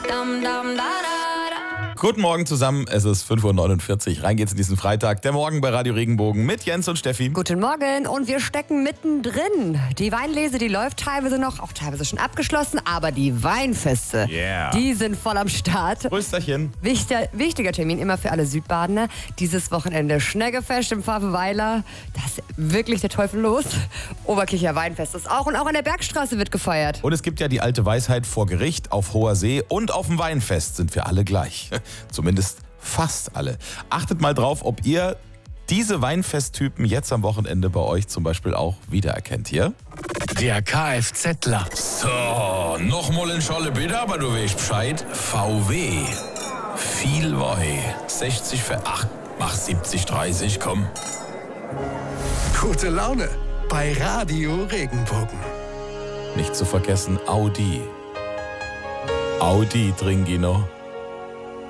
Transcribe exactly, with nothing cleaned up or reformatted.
Dum, dum, da, da, da. Guten Morgen zusammen, es ist fünf Uhr neunundvierzig. Rein geht's in diesen Freitag, der Morgen bei Radio Regenbogen mit Jens und Steffi. Guten Morgen und wir stecken mittendrin. Die Weinlese, die läuft teilweise noch, auch teilweise schon abgeschlossen, aber die Weinfeste, Yeah. die sind voll am Start. Prösterchen. Wichtiger, wichtiger Termin immer für alle Südbadener. Dieses Wochenende Schneggefest im Pfaffenweiler. Da ist wirklich der Teufel los. Oberkircher Weinfest ist auch und auch an der Bergstraße wird gefeiert. Und es gibt ja die alte Weisheit, vor Gericht, auf hoher See und auf dem Weinfest sind wir alle gleich. Zumindest fast alle. Achtet mal drauf, ob ihr diese Weinfesttypen jetzt am Wochenende bei euch zum Beispiel auch wiedererkennt hier. Der Kfzler. So, nochmal in Scholle bitte, aber du weißt Bescheid. V W. Viel Wei. sechzig für acht. Mach siebzig, dreißig, komm. Gute Laune bei Radio Regenbogen. Nicht zu vergessen Audi. Audi Dringino.